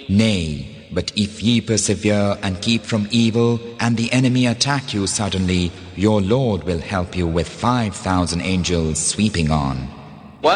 Nay, but if ye persevere and keep from evil, and the enemy attack you suddenly, your Lord will help you with 5,000 angels sweeping on.